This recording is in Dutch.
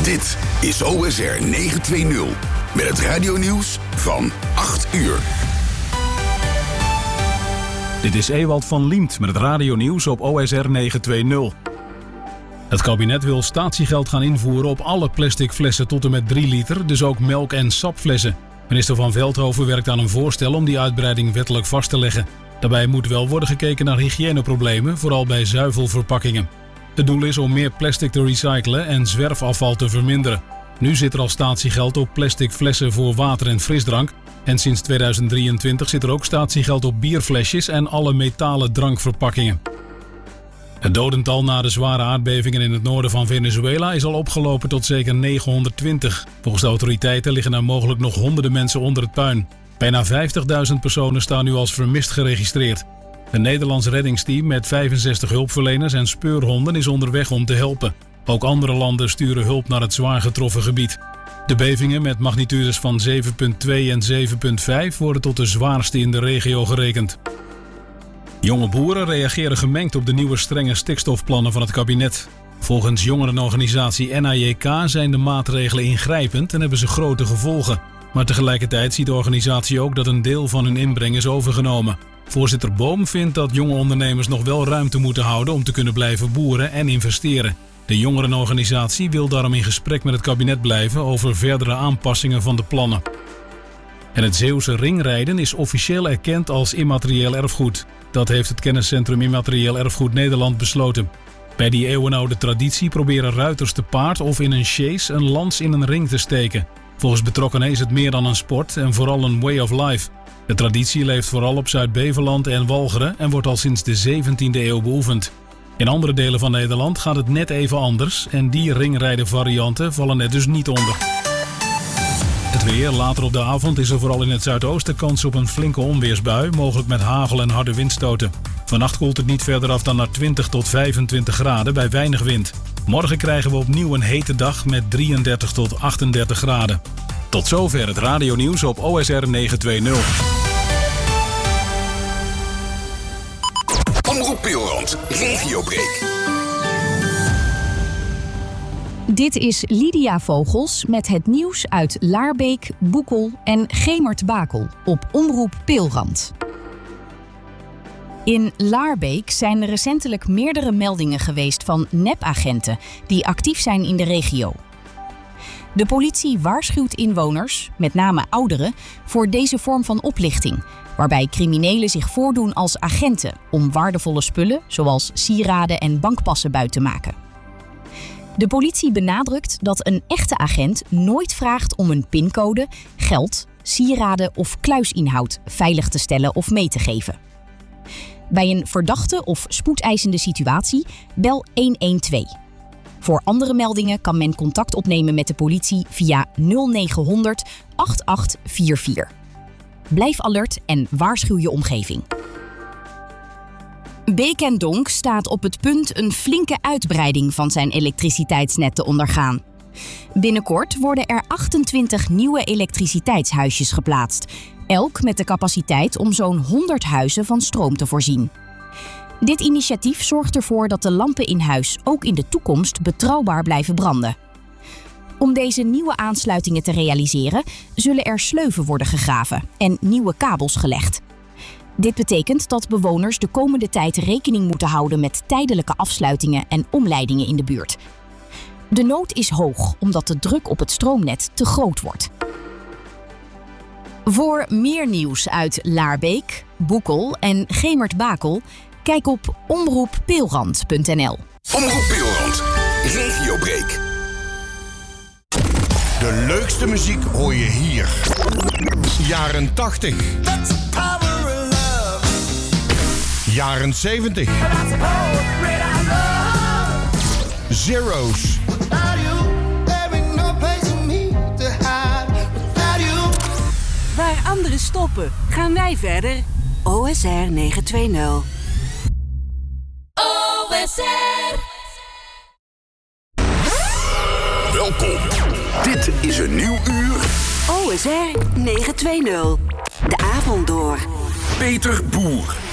Dit is OSR 920 met het radionieuws van 8 uur. Dit is Ewald van Liemt met het radionieuws op OSR 920. Het kabinet wil statiegeld gaan invoeren op alle plastic flessen tot en met 3 liter, dus ook melk- en sapflessen. Minister Van Veldhoven werkt aan een voorstel om die uitbreiding wettelijk vast te leggen. Daarbij moet wel worden gekeken naar hygiëneproblemen, vooral bij zuivelverpakkingen. Het doel is om meer plastic te recyclen en zwerfafval te verminderen. Nu zit er al statiegeld op plastic flessen voor water en frisdrank. En sinds 2023 zit er ook statiegeld op bierflesjes en alle metalen drankverpakkingen. Het dodental na de zware aardbevingen in het noorden van Venezuela is al opgelopen tot zeker 920. Volgens de autoriteiten liggen er mogelijk nog honderden mensen onder het puin. Bijna 50.000 personen staan nu als vermist geregistreerd. Een Nederlands reddingsteam met 65 hulpverleners en speurhonden is onderweg om te helpen. Ook andere landen sturen hulp naar het zwaar getroffen gebied. De bevingen met magnitudes van 7,2 en 7,5 worden tot de zwaarste in de regio gerekend. Jonge boeren reageren gemengd op de nieuwe strenge stikstofplannen van het kabinet. Volgens jongerenorganisatie NAJK zijn de maatregelen ingrijpend en hebben ze grote gevolgen. Maar tegelijkertijd ziet de organisatie ook dat een deel van hun inbreng is overgenomen. Voorzitter Boom vindt dat jonge ondernemers nog wel ruimte moeten houden om te kunnen blijven boeren en investeren. De jongerenorganisatie wil daarom in gesprek met het kabinet blijven over verdere aanpassingen van de plannen. En het Zeeuwse ringrijden is officieel erkend als immaterieel erfgoed. Dat heeft het kenniscentrum Immaterieel Erfgoed Nederland besloten. Bij die eeuwenoude traditie proberen ruiters te paard of in een chase een lans in een ring te steken. Volgens betrokkenen is het meer dan een sport en vooral een way of life. De traditie leeft vooral op Zuid-Beveland en Walcheren en wordt al sinds de 17e eeuw beoefend. In andere delen van Nederland gaat het net even anders en die ringrijden-varianten vallen er dus niet onder. Het weer. Later op de avond is er vooral in het zuidoosten kans op een flinke onweersbui, mogelijk met hagel en harde windstoten. Vannacht koelt het niet verder af dan naar 20 tot 25 graden bij weinig wind. Morgen krijgen we opnieuw een hete dag met 33 tot 38 graden. Tot zover het radionieuws op OSR 920. Omroep Peelrand, regiobreak. Dit is Lydia Vogels met het nieuws uit Laarbeek, Boekel en Gemert-Bakel op Omroep Peelrand. In Laarbeek zijn er recentelijk meerdere meldingen geweest van nepagenten die actief zijn in de regio. De politie waarschuwt inwoners, met name ouderen, voor deze vorm van oplichting, waarbij criminelen zich voordoen als agenten om waardevolle spullen, zoals sieraden en bankpassen, buit te maken. De politie benadrukt dat een echte agent nooit vraagt om een pincode, geld, sieraden of kluisinhoud veilig te stellen of mee te geven. Bij een verdachte of spoedeisende situatie bel 112. Voor andere meldingen kan men contact opnemen met de politie via 0900 8844. Blijf alert en waarschuw je omgeving. Beek en Donk staat op het punt een flinke uitbreiding van zijn elektriciteitsnet te ondergaan. Binnenkort worden er 28 nieuwe elektriciteitshuisjes geplaatst, elk met de capaciteit om zo'n 100 huizen van stroom te voorzien. Dit initiatief zorgt ervoor dat de lampen in huis ook in de toekomst betrouwbaar blijven branden. Om deze nieuwe aansluitingen te realiseren, zullen er sleuven worden gegraven en nieuwe kabels gelegd. Dit betekent dat bewoners de komende tijd rekening moeten houden met tijdelijke afsluitingen en omleidingen in de buurt. De nood is hoog omdat de druk op het stroomnet te groot wordt. Voor meer nieuws uit Laarbeek, Boekel en Gemert-Bakel, kijk op omroeppeelrand.nl. Omroep Peelrand, regiobreak. De leukste muziek hoor je hier. Jaren 80. Jaren 70. Zero's. Waar anderen stoppen, gaan wij verder. OSR 920. OSR. Welkom. Dit is een nieuw uur. OSR 920. De avond door. Peter Boer.